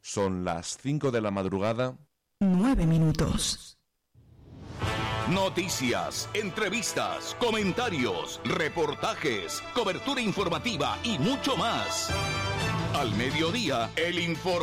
Son las 5 de la madrugada. 9 minutos. Noticias, entrevistas, comentarios, reportajes, cobertura informativa y mucho más. Al mediodía, el informe.